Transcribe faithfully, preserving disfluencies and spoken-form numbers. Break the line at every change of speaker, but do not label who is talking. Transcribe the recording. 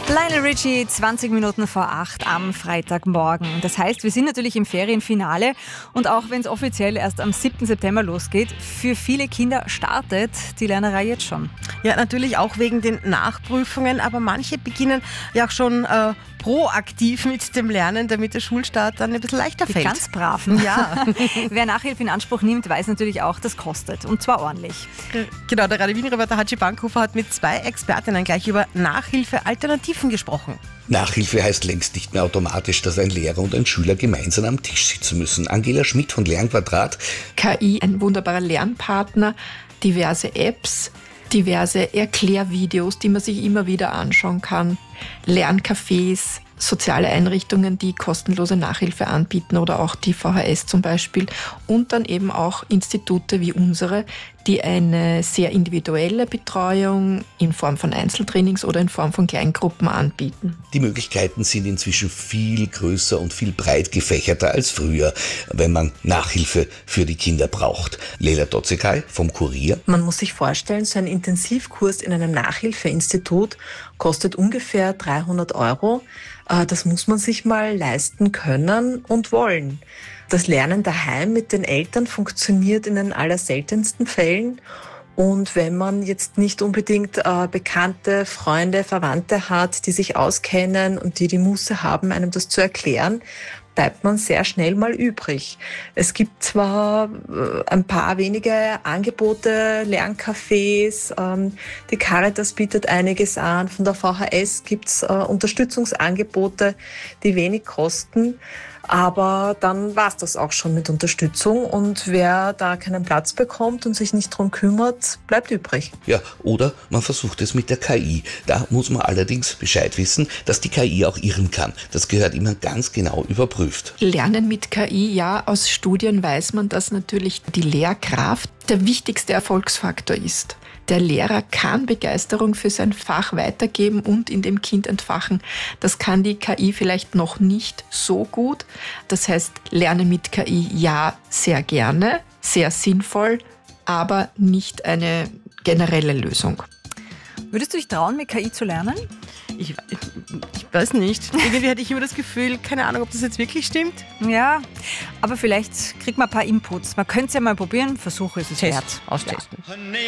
Lionel Richie, zwanzig Minuten vor acht am Freitagmorgen. Das heißt, wir sind natürlich im Ferienfinale und auch wenn es offiziell erst am siebten September losgeht, für viele Kinder startet die Lernerei jetzt schon.
Ja, natürlich auch wegen den Nachprüfungen, aber manche beginnen ja auch schon äh, proaktiv mit dem Lernen, damit der Schulstart dann ein bisschen leichter
Die
fällt.
ganz braven.
Ja.
Wer Nachhilfe in Anspruch nimmt, weiß natürlich auch, das kostet und zwar ordentlich.
Genau, der Radio Wien-Reporter Hatschi Bankhofer hat mit zwei Expertinnen gleich über Nachhilfe-Alternativen gesprochen.
Nachhilfe heißt längst nicht mehr automatisch, dass ein Lehrer und ein Schüler gemeinsam am Tisch sitzen müssen. Angela Schmidt von Lernquadrat.
K I, ein wunderbarer Lernpartner, diverse Apps, diverse Erklärvideos, die man sich immer wieder anschauen kann, Lerncafés, soziale Einrichtungen, die kostenlose Nachhilfe anbieten oder auch die V H S zum Beispiel und dann eben auch Institute wie unsere, die eine sehr individuelle Betreuung in Form von Einzeltrainings oder in Form von Kleingruppen anbieten.
Die Möglichkeiten sind inzwischen viel größer und viel breit gefächerter als früher, wenn man Nachhilfe für die Kinder braucht. Leila Dotzekay vom Kurier.
Man muss sich vorstellen, so ein Intensivkurs in einem Nachhilfeinstitut kostet ungefähr dreihundert Euro. Das muss man sich mal leisten können und wollen. Das Lernen daheim mit den Eltern funktioniert in den allerseltensten Fällen. Und wenn man jetzt nicht unbedingt äh, Bekannte, Freunde, Verwandte hat, die sich auskennen und die die Muße haben, einem das zu erklären, bleibt man sehr schnell mal übrig. Es gibt zwar äh, ein paar wenige Angebote, Lerncafés, ähm, die Caritas bietet einiges an, von der V H S gibt's äh, Unterstützungsangebote, die wenig kosten, aber dann war's das auch schon mit Unterstützung und wer da keinen Platz bekommt und sich nicht drum kümmert, bleibt übrig.
Ja, oder man versucht es mit der K I. Da muss man allerdings Bescheid wissen, dass die K I auch irren kann. Das gehört immer ganz genau überprüft.
Lernen mit K I, ja, aus Studien weiß man, dass natürlich die Lehrkraft der wichtigste Erfolgsfaktor ist. Der Lehrer kann Begeisterung für sein Fach weitergeben und in dem Kind entfachen. Das kann die K I vielleicht noch nicht so gut. Das heißt, Lernen mit K I, ja, sehr gerne, sehr sinnvoll, aber nicht eine generelle Lösung.
Würdest du dich trauen, mit K I zu lernen?
Ich, ich, ich weiß nicht. Irgendwie hatte ich immer das Gefühl, keine Ahnung, ob das jetzt wirklich stimmt.
Ja, aber vielleicht kriegt man ein paar Inputs. Man könnte es ja mal probieren, Versuche ist es wert.
Austesten.
Ja.